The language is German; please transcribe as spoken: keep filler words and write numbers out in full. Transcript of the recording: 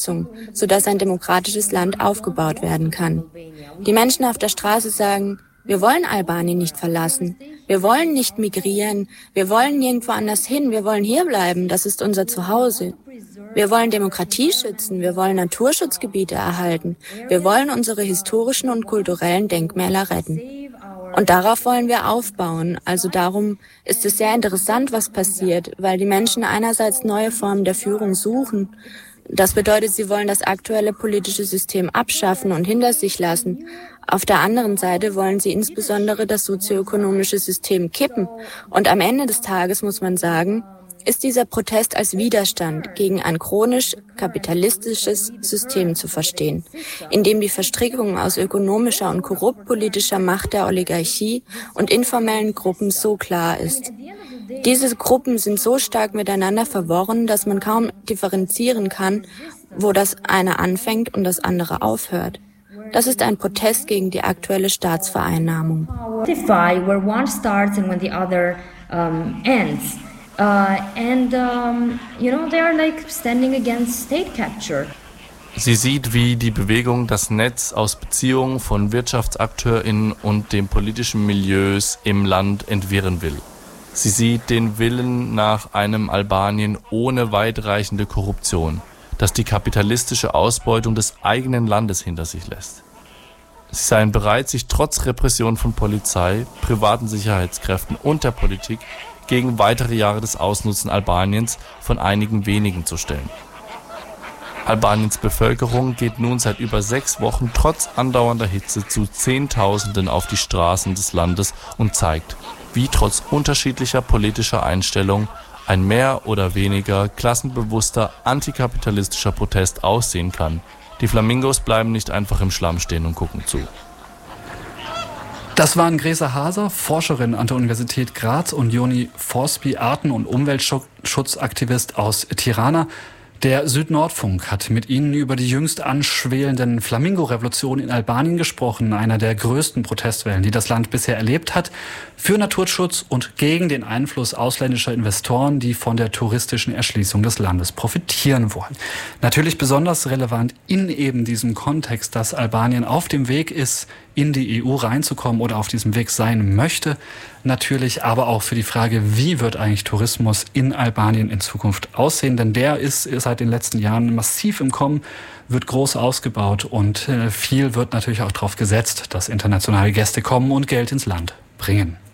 sodass ein demokratisches Land aufgebaut werden kann. Die Menschen auf der Straße sagen, wir wollen Albanien nicht verlassen. Wir wollen nicht migrieren. Wir wollen nirgendwo anders hin. Wir wollen hierbleiben. Das ist unser Zuhause. Wir wollen Demokratie schützen. Wir wollen Naturschutzgebiete erhalten. Wir wollen unsere historischen und kulturellen Denkmäler retten. Und darauf wollen wir aufbauen. Also darum ist es sehr interessant, was passiert, weil die Menschen einerseits neue Formen der Führung suchen. Das bedeutet, sie wollen das aktuelle politische System abschaffen und hinter sich lassen. Auf der anderen Seite wollen sie insbesondere das sozioökonomische System kippen. Und am Ende des Tages muss man sagen, ist dieser Protest als Widerstand gegen ein chronisch kapitalistisches System zu verstehen, in dem die Verstrickung aus ökonomischer und korrupt-politischer Macht der Oligarchie und informellen Gruppen so klar ist. Diese Gruppen sind so stark miteinander verworren, dass man kaum differenzieren kann, wo das eine anfängt und das andere aufhört. Das ist ein Protest gegen die aktuelle Staatsvereinnahmung. Where one starts and when the other um, ends. Uh, and, um, you know, they are like standing against state capture. Sie sieht, wie die Bewegung das Netz aus Beziehungen von WirtschaftsakteurInnen und den politischen Milieus im Land entwirren will. Sie sieht den Willen nach einem Albanien ohne weitreichende Korruption, das die kapitalistische Ausbeutung des eigenen Landes hinter sich lässt. Sie seien bereit, sich trotz Repression von Polizei, privaten Sicherheitskräften und der Politik gegen weitere Jahre des Ausnutzen Albaniens von einigen wenigen zu stellen. Albaniens Bevölkerung geht nun seit über sechs Wochen trotz andauernder Hitze zu Zehntausenden auf die Straßen des Landes und zeigt, wie trotz unterschiedlicher politischer Einstellungen ein mehr oder weniger klassenbewusster antikapitalistischer Protest aussehen kann. Die Flamingos bleiben nicht einfach im Schlamm stehen und gucken zu. Das waren Gresa Haser, Forscherin an der Universität Graz, und Joni Forsby, Arten- und Umweltschutzaktivist aus Tirana. Der Südnordfunk hat mit Ihnen über die jüngst anschwelenden Flamingo-Revolution in Albanien gesprochen, einer der größten Protestwellen, die das Land bisher erlebt hat, für Naturschutz und gegen den Einfluss ausländischer Investoren, die von der touristischen Erschließung des Landes profitieren wollen. Natürlich besonders relevant in eben diesem Kontext, dass Albanien auf dem Weg ist, in die E U reinzukommen oder auf diesem Weg sein möchte. Natürlich aber auch für die Frage, wie wird eigentlich Tourismus in Albanien in Zukunft aussehen? Denn der ist seit den letzten Jahren massiv im Kommen, wird groß ausgebaut und viel wird natürlich auch darauf gesetzt, dass internationale Gäste kommen und Geld ins Land bringen.